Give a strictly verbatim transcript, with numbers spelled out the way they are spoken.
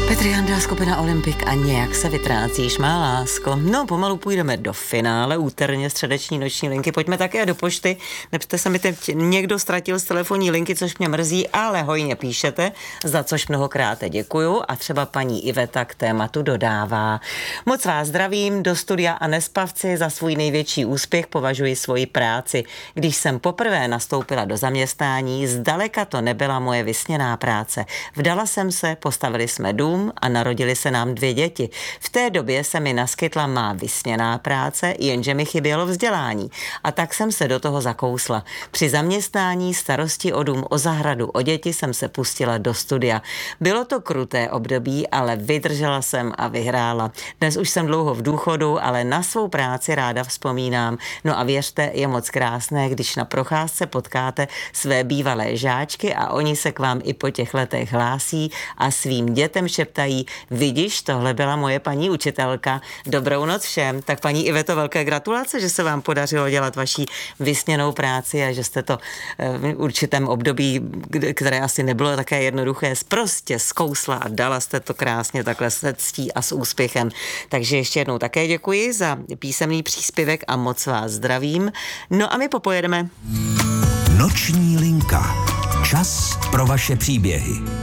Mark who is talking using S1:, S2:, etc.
S1: Petr Janda, skupina Olympik a nějak se vytrácíš, má lásko. No, pomalu půjdeme do finále úterně středeční noční linky. Pojďme také do pošty. Nepřte se mi teď někdo ztratil z telefonní linky, což mě mrzí, ale hojně píšete, za což mnohokrát děkuju. A třeba paní Iveta k tématu dodává. Moc vás zdravím do studia a nespavci, za svůj největší úspěch považuji svoji práci. Když jsem poprvé nastoupila do zaměstnání, zdaleka to nebyla moje vysněná práce. Vdala jsem se, postavili jsme dům a narodili se nám dvě děti. V té době se mi naskytla má vysněná práce, jenže mi chybělo vzdělání. A tak jsem se do toho zakousla. Při zaměstnání, starosti o dům, o zahradu, o děti jsem se pustila do studia. Bylo to kruté období, ale vydržela jsem a vyhrála. Dnes už jsem dlouho v důchodu, ale na svou práci ráda vzpomínám. No a věřte, je moc krásné, když na procházce potkáte své bývalé žáčky a oni se k vám i po těch letech hlásí a svým dětem šeptají: vidíš, tohle byla moje paní učitelka. Dobrou noc všem. Tak paní Iveto, velké gratulace, že se vám podařilo dělat vaší vysněnou práci a že jste to v určitém období, které asi nebylo také jednoduché, prostě zkousla a dala jste to krásně takhle se ctí a s úspěchem. Takže ještě jednou také děkuji za písemný příspěvek a moc vás zdravím. No a my popojedeme.
S2: Noční linka. Čas pro vaše příběhy.